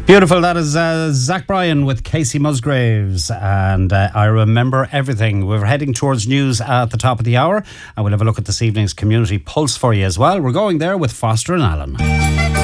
Beautiful. That is Zach Bryan with Casey Musgraves and I Remember Everything. We're heading towards news at the top of the hour and we'll have a look at this evening's Community Pulse for you as well. We're going there with Foster and Allen.